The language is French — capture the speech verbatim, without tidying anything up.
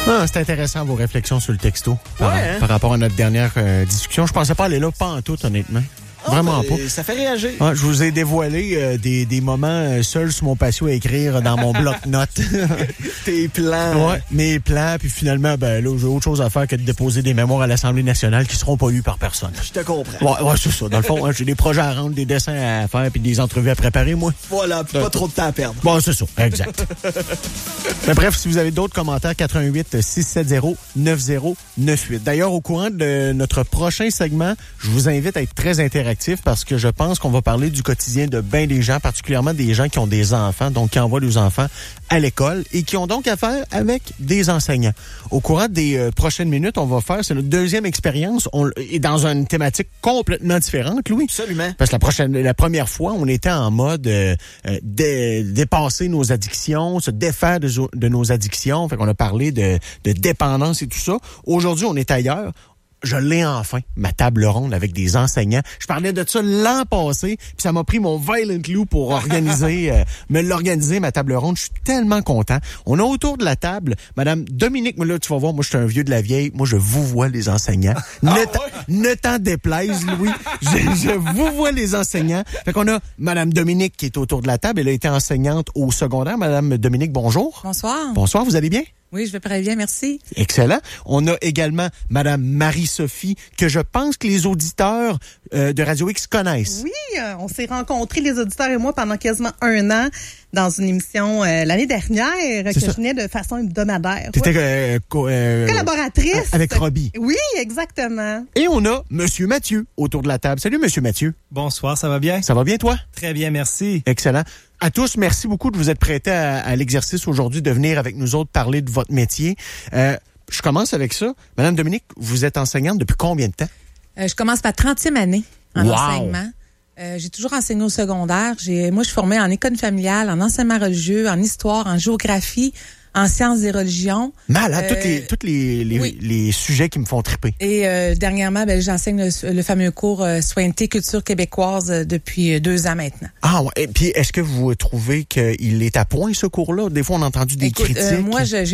Ah, c'est intéressant vos réflexions sur le texto par, Ouais, hein? par rapport à notre dernière euh, discussion. Je pensais pas aller là, pas en tout, honnêtement. Vraiment oh, pas. Ça fait réagir. Ouais, je vous ai dévoilé euh, des, des moments euh, seuls sur mon patio à écrire dans mon bloc-notes. Tes plans. Ouais, mes plans, puis finalement, ben là, j'ai autre chose à faire que de déposer des mémoires à l'Assemblée nationale qui seront pas lues par personne. Je te comprends. Ouais, ouais c'est ça. Dans le fond, hein, j'ai des projets à rendre, des dessins à faire, puis des entrevues à préparer, moi. Voilà, puis pas trop de temps à perdre. Bon, c'est ça, exact. Mais bref, si vous avez d'autres commentaires, quatre un huit, six sept zéro, neuf zéro neuf huit. D'ailleurs, au courant de notre prochain segment, je vous invite à être très interactif parce que je pense qu'on va parler du quotidien de bien des gens, particulièrement des gens qui ont des enfants, donc qui envoient leurs enfants à l'école et qui ont donc affaire avec des enseignants. Au courant des euh, prochaines minutes, on va faire, c'est notre deuxième expérience, on est dans une thématique complètement différente, Louis. Absolument. Parce que la prochaine, la première fois, on était en mode euh, euh, dé, dépasser nos addictions, se défaire de, de nos addictions. Fait qu'on a parlé de, de dépendance et tout ça. Aujourd'hui, on est ailleurs. Je l'ai enfin, ma table ronde avec des enseignants. Je parlais de ça l'an passé, puis ça m'a pris mon violent clou pour organiser, euh, me l'organiser, ma table ronde. Je suis tellement content. On a autour de la table, Madame Dominique, moi là, tu vas voir, moi je suis un vieux de la vieille, moi je vous vois les enseignants. Ne, ah, ouais? ne t'en déplaise, Louis. Je, je vous vois les enseignants. Fait qu'on a Madame Dominique qui est autour de la table. Elle a été enseignante au secondaire. Madame Dominique, bonjour. Bonsoir. Bonsoir, vous allez bien? Oui, je vais très bien, merci. Excellent. On a également Madame Marie-Sophie, que je pense que les auditeurs euh, de Radio X connaissent. Oui, euh, on s'est rencontrés, les auditeurs et moi, pendant quasiment un an dans une émission euh, l'année dernière que ça. je venais de façon hebdomadaire. T'étais Ouais. euh, co- euh, Collaboratrice. avec Robbie. Oui, exactement. Et on a Monsieur Mathieu autour de la table. Salut, Monsieur Mathieu. Bonsoir, ça va bien? Ça va bien, toi? Très bien, merci. Excellent. À tous, merci beaucoup de vous être prêtés à, à l'exercice aujourd'hui, de venir avec nous autres parler de votre métier. Euh, je commence avec ça. Madame Dominique, vous êtes enseignante depuis combien de temps? Euh, je commence ma trentième année en Wow. enseignement. Euh, j'ai toujours enseigné au secondaire. J'ai, moi, je suis formée en école familiale, en enseignement religieux, en histoire, en géographie, en sciences des religions. Malade, Euh, tous les, tous les, les, oui. les sujets qui me font triper. Et euh, dernièrement, ben, j'enseigne le, le fameux cours euh, Sointé culture québécoise euh, depuis euh, deux ans maintenant. Ah ouais. Et puis, est-ce que vous trouvez qu'il est à point, ce cours-là? Des fois, on a entendu des Écoute, critiques. euh, moi, je, j'ai